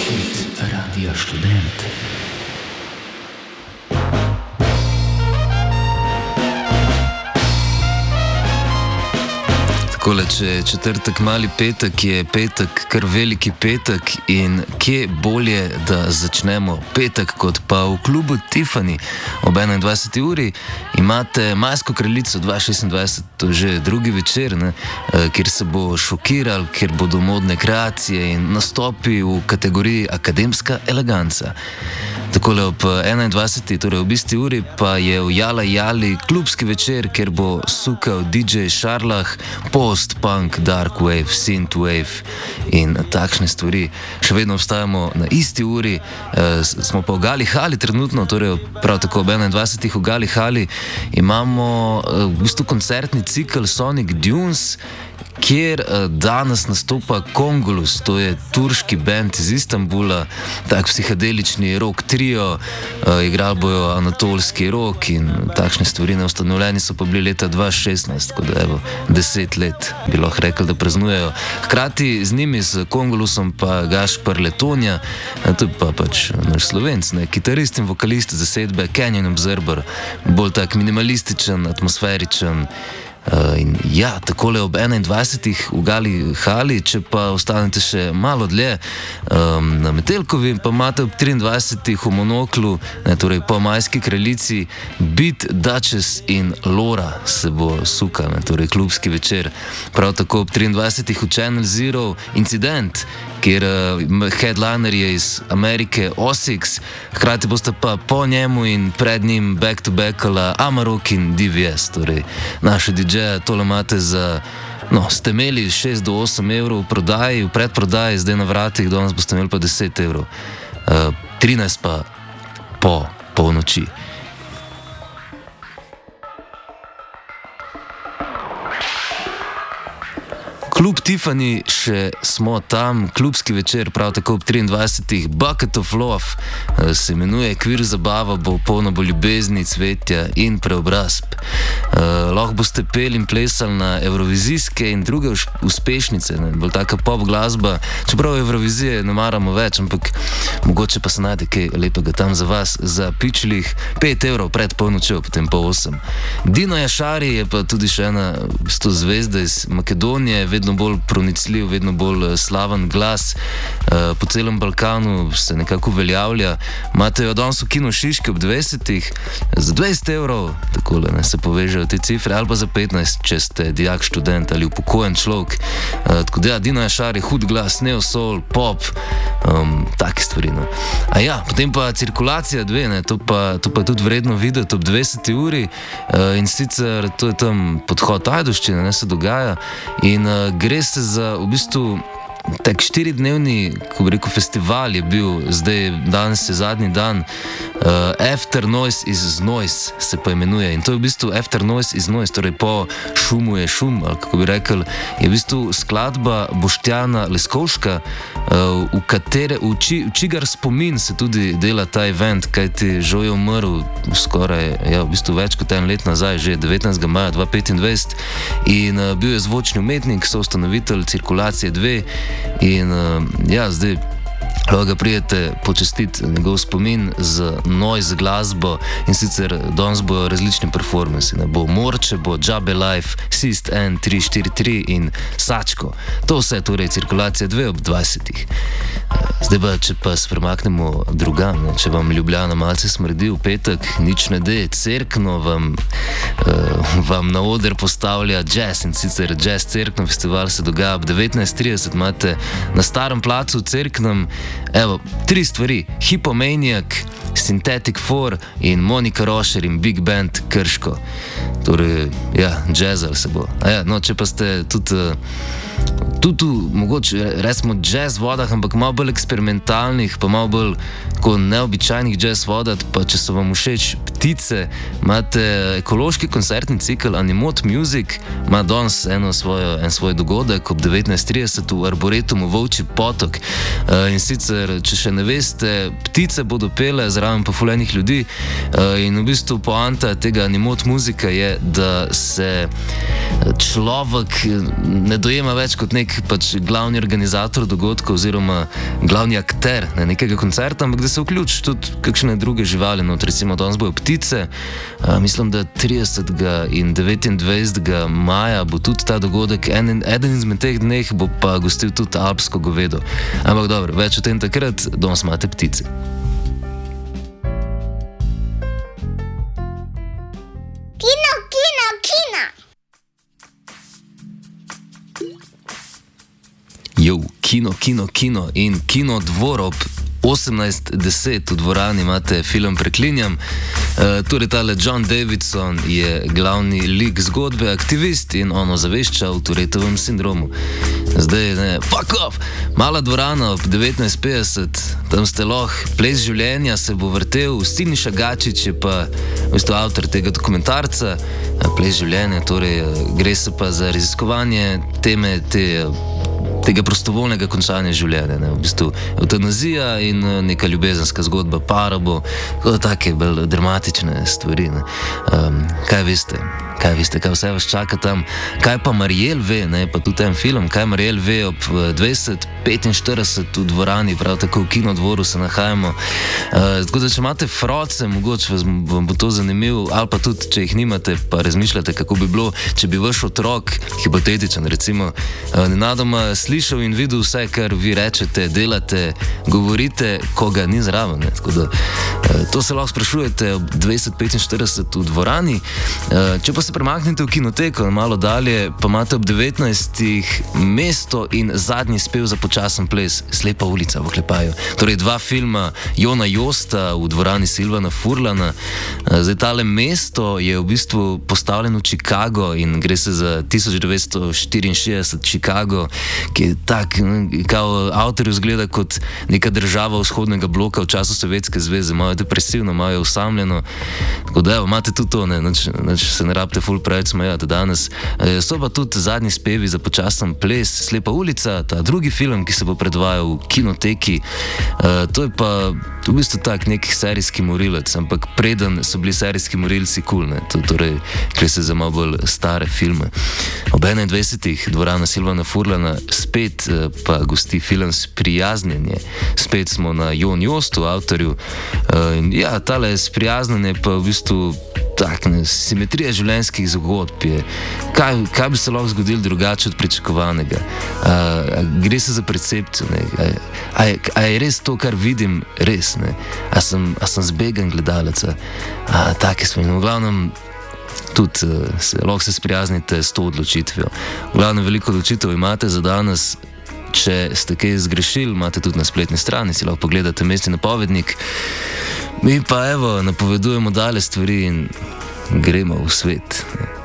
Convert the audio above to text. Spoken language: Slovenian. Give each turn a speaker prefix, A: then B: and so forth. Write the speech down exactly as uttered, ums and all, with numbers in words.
A: Hit Radio Študent. Takole, če je četrtek mali petek, je petek kar veliki petek in kje bolje, da začnemo petek, kot pa v klubu Tiffany ob enaindvajseti uri. Imate Majsko kraljico dva tisoč šestindvajset, to že drugi večer, ne, kjer se bo šokiral, kjer bodo modne kreacije in nastopi v kategoriji akademska eleganca. Takole ob enaindvajseti, torej ob isti uri, pa je v Jala Jali klubski večer, kjer bo sukal D J Šarlah, post-punk, dark wave, synthwave in takšne stvari. Še vedno obstajamo na isti uri, e, smo pa v Gali Hali trenutno, torej prav tako ob enaindvajsetih v Gali Hali imamo e, v bistvu koncertni cikl Sonic Dunes, kjer uh, danes nastopa Kongolus, to je turški band iz Istanbula, tak psihedelični rock trio, uh, igrali bojo anatolski rock in takšne stvari. Ustanovljeni so pa bili leta dva tisoč šestnajst, tako da evo, deset let bi lahko rekli, da praznujejo. Hkrati z njimi, s Kongolusom, pa Gašpar Letonja, to je pa pač naš Slovenc, ne, kitarist in vokalist zasedbe Canyon Observer, bolj tak minimalističen, atmosferičen. Uh, in ja, takole ob enaindvajsetih v Gali Hali, če pa ostanete še malo dlje um, na Metelkovi, pa imate ob triindvajsetih v Monoklu, ne, torej po Majski kraljici, Beat, Duchess in Lora se bo sukal, ne, torej klubski večer. Prav tako ob triindvajsetih v Channel Zero Incident, kjer uh, headliner je iz Amerike Osix, hkrati boste pa po njemu in pred njim back to backala Amarok in D V S, torej naše D J. Tole imate za, no, ste imeli šest do osem evrov v prodaji, v predprodaji, zdaj na vratih, danes boste imeli pa deset evrov, uh, trinajst pa po polnoči. Klub Tiffany, še smo tam, klubski večer, prav tako ob triindvajsetih, Bucket of Love, se imenuje, kvir zabava bo polno bo ljubezni, cvetja in preobrazb. Uh, lahko boste peli in plesali na evrovizijske in druge uspešnice, ne, bolj taka pop glasba, čeprav Evrovizije ne maramo več, ampak mogoče pa se najde kaj lepega tam za vas, za pičlih pet evrov pred polnočjo, potem po osem. Dino Jašari je pa tudi še ena sto zvezda iz Makedonije, vedno bolj pronicljiv, vedno bolj slaven glas, uh, po celem Balkanu se nekako uveljavlja. Imate jo danes v Kino Šiški ob dvajsetih, za dvajset evrov, takole, ne, se povežejo te cifre, ali pa za petnajst, če ste dijak, študent ali upokojen človek. Uh, tako da ja, Dino Jašari, hud glas, neo soul, pop, um, take stvari, no. A ja, potem pa Cirkulacija dve, ne, to pa, to pa tudi vredno videti ob dvajseti uri, uh, in sicer to je tam podhod Ajdovščine, ne, se dogaja in uh, gre se za v bistvu tak štiridnevni, ko bi rekel, festival je bil, zdaj danes je zadnji dan, uh, After Noise is Noise se pa imenuje in to je v bistvu After Noise is Noise, torej po šumu je šum, ali kako bi rekel, je v bistvu skladba Boštjana Leskovška, uh, v katere, v, či, v čigar spomin se tudi dela ta event, kajti žal je umrl skoraj, ja, v bistvu več kot en let nazaj, že devetnajstega maja dva tisoč petindvajset in uh, bil je zvočni umetnik, soustanovitelj Cirkulacije dve. In uh, ja, zdaj lahko ga prijete počastiti njegov spomin z noise glasbo in sicer danes bojo različni performansi, ne, bo Morče, bo Džabe Life, Sist N tri štiri tri in Sačko. To vse torej Cirkulacija dve ob dvajsetih. Zdaj pa, če pa se premaknemo drugam, ne, če vam Ljubljana malce smrdi v petek, nič ne de, Cerkno vam, uh, vam na oder postavlja jazz in sicer Jazz Cerkno festival se dogaja ob devetnajst trideset, imate na Starem placu v Cerknem, evo, tri stvari, Hipomaniac, Synthetic Four in Monika Rošer in Big Band Krško. Torej, ja, jazzal se bo. A ja, no, če pa ste tudi, tudi mogoče resmo jazz vodah, ampak malo bolj eksperimentalnih, pa malo bolj tako neobičajnih jazz vodat, pa če so vam všeč ptice, imate ekološki koncertni cikl Animot Music, ima danes eno svojo, en svoj dogodek ob devetnajst trideset v Arboretumu Volčji potok. In sicer sicer, če še ne veste, ptice bodo pele zraven pofulenih ljudi uh, in v bistvu poanta tega animot muzika je, da se človek ne dojema več kot nek pač glavni organizator dogodka oziroma glavni akter ne, nekega koncerta, ampak da se vključi tudi kakšne druge živali, no, recimo danes bojo ptice, uh, mislim, da tridesetega in devetindvajsetega maja bo tudi ta dogodek, en, eden izmed teh dneh bo pa gostil tudi alpsko govedo. Ampak dobro, več o tem takrat, danes imate ptice.
B: Kino, kino, kino!
A: Jo, kino, kino, kino in kino dvor ob osemnajst deset v dvorani imate film Preklinjam. E, torej tale John Davidson je glavni lik zgodbe, aktivist in ono zavešča o Tourettovem sindromu. Zdaj, ne, fuck off! Mala dvorana ob devetnajst petdeset, tam ste lahko, ples življenja se bo vrtel, Siniša Gačič je pa v bistvu avtor tega dokumentarca, ples življenja, torej gre se pa za raziskovanje teme te tega prostovoljnega končanja življenja, ne, v bistvu eutanazija in neka ljubezenska zgodba para bo, kot take bolj dramatične stvari, ne. Um, kaj veste? Kaj veste, kaj vse vas čaka tam? Kaj pa Marijel ve, ne, pa tudi en film, kaj Marijel ve ob dvajset petinštirideset v dvorani, prav tako v kinodvoru se nahajamo. Uh, tako da, če imate froce, mogoče vas, vam bo to zanimivo, ali pa tudi, če jih nimate, pa razmišljate, kako bi bilo, če bi vaš otrok, hipotetičen recimo, uh, nenadoma slišal in videl vse, kar vi rečete, delate, govorite, koga ni zraven, ne. Tako da, uh, to se lahko sprašujete ob dvajset petinštirideset v dvorani. Uh, če pa se premaknite v kinoteko, malo dalje, pa imate ob devetnajstih Mesto in Zadnji spev za počasen ples, Slepa ulica v oklepaju. Torej dva filma Jona Josta v dvorani Silvana Furlana. Zdaj tale Mesto je v bistvu postavljen v Chicago in gre se za tisoč devetsto štiriinšestdeset Chicago, ki je tak, kao avtorju zgleda kot neka država vzhodnega bloka v času Sovjetske zveze, malo depresivno, malo osamljeno. Tako da, evo, imate tudi to, ne, nač, nač se ne rabite ful preveč smejati danes. E, so pa tudi Zadnji spevi za počasen ples, Slepa ulica, ta drugi film, ki se bo predvajal v kinoteki. E, to je pa v bistvu tak nek serijski morilec, ampak preden so bili serijski morilci kul, ne, to, torej, gre se za malo bolj stare filme. Ob enaindvajsetih dvorana Silvana Furlana spet e, pa gosti film Sprijaznjenje. Spet smo na Jon Jostu, avtorju. E, in ja, tale Sprijaznjenje pa v bistvu tak, ne, simetrija življenjskih zgodb je. Kaj, kaj bi se lahko zgodilo drugače od pričakovanega? A, a gre se za percepcijo, ne? A, a, a je res to, kar vidim, res, ne? A sem, a sem zbegan gledalec? A take smo in v glavnem tudi se, lahko se sprijaznite s to odločitvijo. V glavnem veliko odločitev imate za danes. Če ste kaj zgrešili, imate tudi na spletni strani, si lahko pogledate mestni napovednik. Mi pa evo, napovedujemo dalje stvari in gremo v svet.